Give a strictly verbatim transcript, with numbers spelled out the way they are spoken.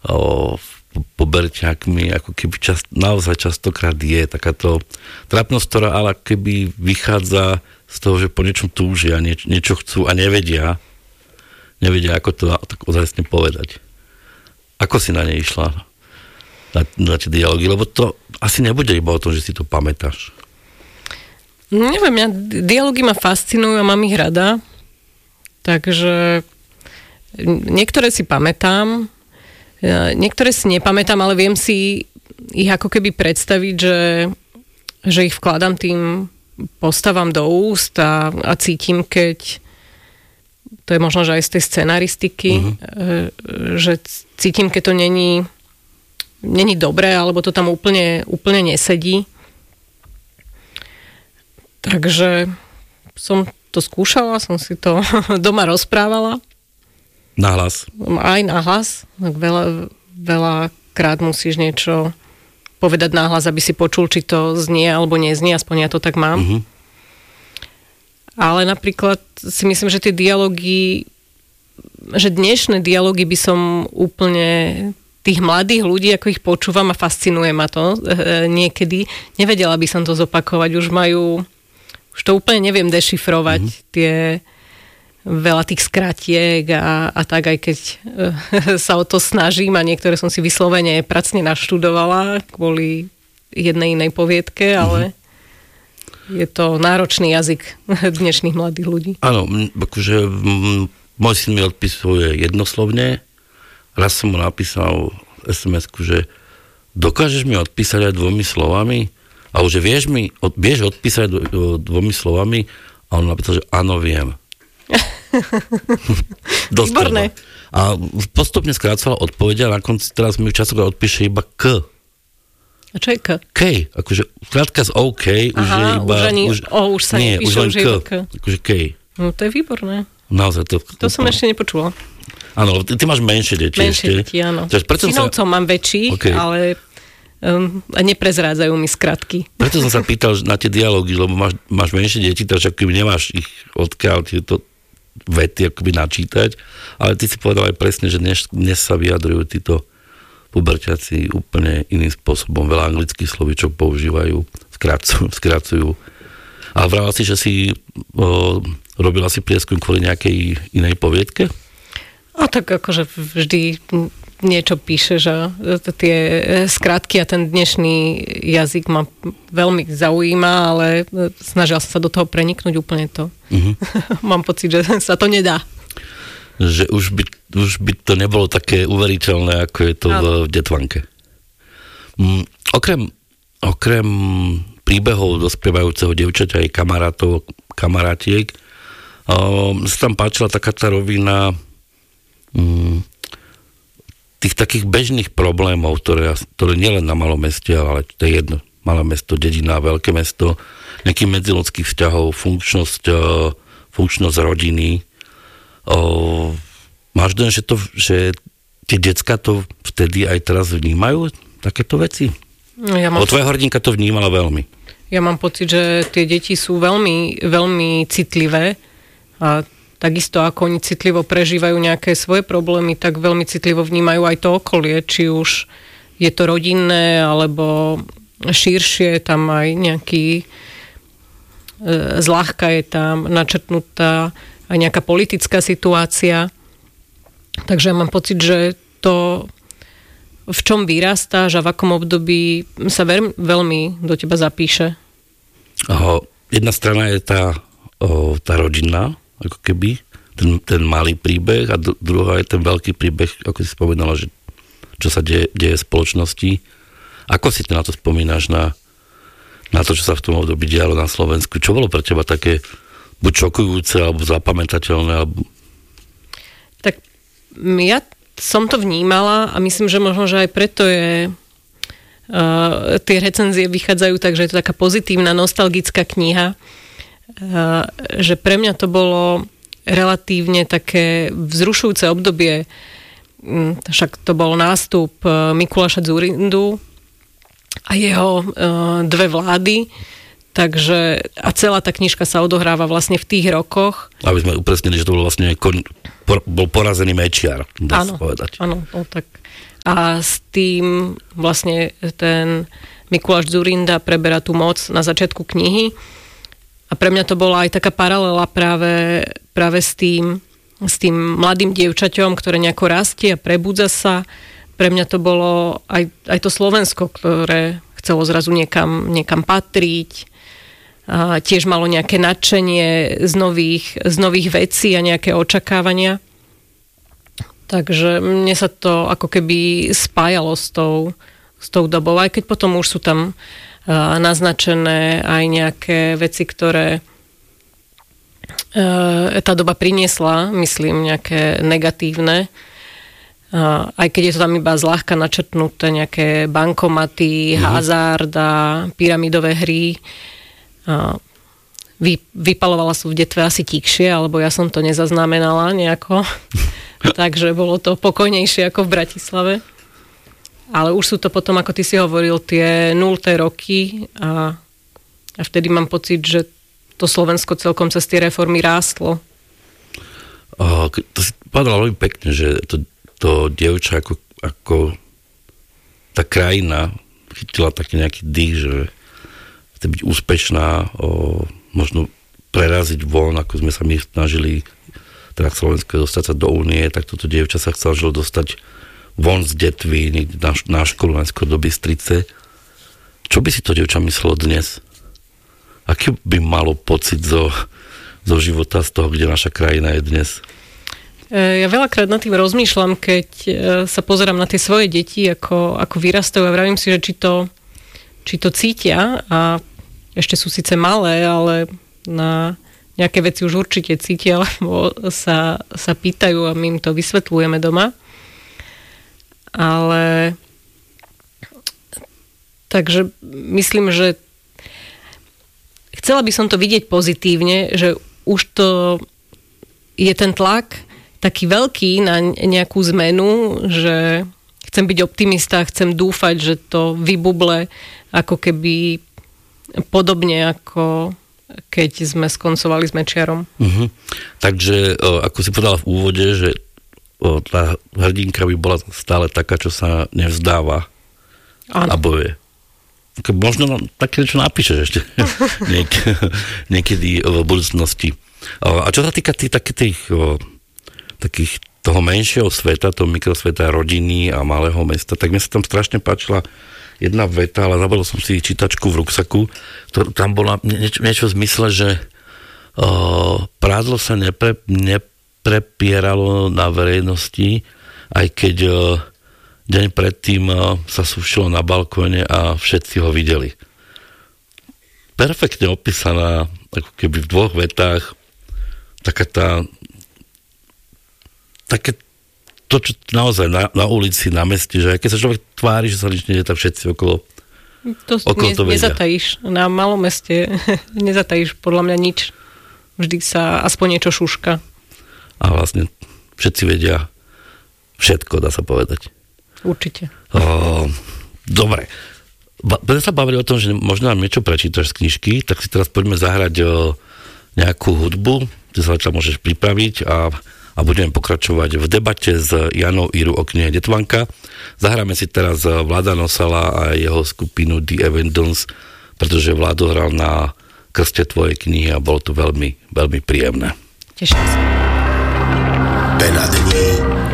o, poberťákmi, ako keby čas, naozaj častokrát je takáto trápnosť, ktorá ale keby vychádza z toho, že po niečom túžia, nieč, niečo chcú a nevedia, nevedia, ako to tak ozajstne povedať. Ako si na ne išla? Na, na tie dialógy? Lebo to asi nebude iba o tom, že si to pamätáš. Neviem, ja dialógy ma fascinujú a mám ich rada. Takže niektoré si pamätám, niektoré si nepamätám, ale viem si ich ako keby predstaviť, že, že ich vkladám tým postavám do úst a, a cítim, keď to je možno, že aj z tej scenaristiky, uh-huh. že cítim, keď to není není dobré, alebo to tam úplne, úplne nesedí. Takže som to skúšala, som si to doma rozprávala. Nahlas. Aj nahlas. Veľa, veľa krát musíš niečo povedať nahlas, aby si počul, či to znie alebo neznie, aspoň ja to tak mám. Uh-huh. Ale napríklad si myslím, že tie dialógy, že dnešné dialógy by som úplne tých mladých ľudí, ako ich počúvam a fascinuje ma to e, niekedy, nevedela by som to zopakovať. Už majú, už to úplne neviem dešifrovať, mm-hmm. tie veľa tých skratiek a, a tak, aj keď e, sa o to snažím a niektoré som si vyslovene pracne naštudovala kvôli jednej inej poviedke, ale mm-hmm. je to náročný jazyk dnešných mladých ľudí. Áno, akože m, môj syn mi odpisuje jednoslovne. Raz som mu napísal es em esku, že dokážeš mi odpísať aj dvomi slovami? A už vieš mi, od, vieš odpísať dvomi slovami? A on napísal, že áno, viem. Výborné. A postupne skrácoval odpovede a na konci teraz mi častokrát odpíše iba K. A čo je K? K. Akože skrátka z OK už Aha, je iba... už, ani, už, o, už sa nie, nepíše, už len už je iba K. Akože K. No to je výborné. Naozaj to... To som ešte nepočula. Áno, ty, ty máš menšie deti menšie ešte. Menšie deti, áno. sa... Synovcom mám väčší, okay. ale um, neprezrádzajú mi skratky. Preto som sa pýtal na tie dialógy, lebo máš, máš menšie deti, takže akoby nemáš ich odkiaľ tieto vety akoby načítať, ale ty si povedal aj presne, že dnes, dnes sa vyjadrujú títo puberťaci úplne iným spôsobom. Veľa anglických slovíčok používajú, skracujú. skracujú. A vrala si, že si o, robila si prieskum kvôli nejakej inej poviedke? A tak akože vždy niečo píše, že tie skratky a ten dnešný jazyk ma veľmi zaujíma, ale snažila som sa do toho preniknúť úplne to. Uh-huh. Mám pocit, že sa to nedá. Že už by, už by to nebolo také uveriteľné, ako je to v, v Detvanke. Mm, okrem, okrem príbehov dospievajúceho dievčaťa aj kamarátov, kamarátiek, um, sa tam páčila taká tá rovina tých takých bežných problémov, ktoré, ktoré nielen na malom meste, ale to je jedno, malé mesto, dedina, veľké mesto, nejakých medziludských vzťahov, funkčnosť, funkčnosť rodiny. O, máš dojem, že, to, že tie decká to vtedy aj teraz vnímajú, takéto veci? No, ja mám... O tvoja hrdinka to vnímala veľmi. Ja mám pocit, že tie deti sú veľmi, veľmi citlivé a takisto ako oni citlivo prežívajú nejaké svoje problémy, tak veľmi citlivo vnímajú aj to okolie, či už je to rodinné, alebo širšie, tam aj nejaký e, zľahka je tam načrtnutá aj nejaká politická situácia. Takže ja mám pocit, že to, v čom vyrastáš a v akom období sa veľmi, veľmi do teba zapíše. Aho, jedna strana je tá, o, tá rodinná, ako keby, ten, ten malý príbeh a druhá je ten veľký príbeh, ako si spomenula, že čo sa deje, deje v spoločnosti. Ako si na to spomínaš, na, na to, čo sa v tom období dialo na Slovensku? Čo bolo pre teba také buď šokujúce, alebo zapamätateľné? Alebo... Tak ja som to vnímala a myslím, že možno, že aj preto je uh, tie recenzie vychádzajú tak, že je to taká pozitívna, nostalgická kniha, že pre mňa to bolo relatívne také vzrušujúce obdobie. Však to bol nástup Mikuláša Dzurindu a jeho dve vlády, takže a celá tá knižka sa odohráva vlastne v tých rokoch. Aby sme upresnili, že to bol vlastne kon, por, bol porazený Mečiar, dá sa povedať. Áno, no, tak a s tým vlastne ten Mikuláš Dzurinda preberá tú moc na začiatku knihy. A pre mňa to bola aj taká paralela práve, práve s tým, s tým mladým dievčaťom, ktoré nejako rastie a prebudza sa. Pre mňa to bolo aj, aj to Slovensko, ktoré chcelo zrazu niekam, niekam patriť. A tiež malo nejaké nadšenie z nových, z nových vecí a nejaké očakávania. Takže mne sa to ako keby spájalo s tou, s tou dobou, aj keď potom už sú tam naznačené aj nejaké veci, ktoré tá doba priniesla, myslím, nejaké negatívne. Aj keď je to tam iba zľahka načrtnuté, nejaké bankomaty, mm-hmm. hazard a pyramidové hry. Vy, vypalovala som v detve asi tikšie, alebo ja som to nezaznamenala nejako. Takže bolo to pokojnejšie ako v Bratislave. Ale už sú to potom, ako ty si hovoril, tie nulté roky a, a vtedy mám pocit, že to Slovensko celkom cez tie reformy rástlo. Uh, to si povedala veľmi pekne, že to, to dievča ako, ako tá krajina chytila taký nejaký dých, že chce byť úspešná, o, možno preraziť von, ako sme sa my snažili teda Slovensko dostať sa do únie, tak toto dievča sa chcelo dostať von z detvy, niekde na, na školu, najskôr do Bystrice. Čo by si to dievča myslelo dnes? Aký by malo pocit zo, zo života, z toho, kde naša krajina je dnes? Ja veľakrát nad tým rozmýšľam, keď sa pozerám na tie svoje deti, ako, ako vyrastajú a vravím si, že či to, či to cítia a ešte sú síce malé, ale na nejaké veci už určite cítia, lebo sa, sa pýtajú a my im to vysvetľujeme doma. Ale takže myslím, že chcela by som to vidieť pozitívne, že už to je ten tlak taký veľký na nejakú zmenu, že chcem byť optimista, chcem dúfať, že to vybuble ako keby podobne ako keď sme skoncovali s Mečiarom. Uh-huh. Takže ako si povedala v úvode, že O, tá hrdinka by bola stále taká, čo sa nevzdáva ano. A bojuje. Možno také niečo napíšeš ešte Niek- niekedy v budúcnosti. A čo sa týka tých, takých, o, takých toho menšieho sveta, toho mikrosveta rodiny a malého mesta, tak mne sa tam strašne páčila jedna veta, ale zabudol som si čítačku v ruksaku. To, tam bola niečo, niečo v zmysle, že o, prádlo sa nepre, nepre prepieralo na verejnosti, aj keď uh, deň predtým uh, sa sušilo na balkóne a všetci ho videli. Perfektne opísaná, ako keby v dvoch vetách, taká tá také to, čo naozaj na, na ulici, na meste, že keď sa človek tvári, že sa nič nedie, tak všetci okolo to, okolo ne, to vedia. Nezatajíš. Na malom meste nezatajíš podľa mňa nič. Vždy sa aspoň niečo šuška. A vlastne všetci vedia všetko, dá sa povedať. Určite. O, dobre. Budeme sa baviť o tom, že možno nám niečo prečítaš z knižky, tak si teraz poďme zahrať o nejakú hudbu, ty sa tam môžeš pripraviť a, a budeme pokračovať v debate s Janou Iru o knihe Detvanka. Zahráme si teraz Vlada Nosala a jeho skupinu The Avendons, pretože Vlado hral na krste tvojej knihy a bolo to veľmi, veľmi príjemné. Teším sa. Benadní